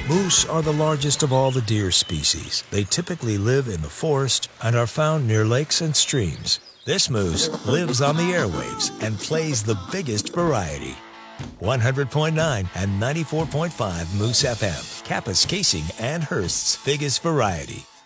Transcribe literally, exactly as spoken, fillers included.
Moose are the largest of all the deer species. They typically live in the forest and are found near lakes and streams. This moose lives on the airwaves and plays the biggest variety. one hundred point nine and ninety-four point five Moose F M, Kapuskasing and Hearst's biggest variety.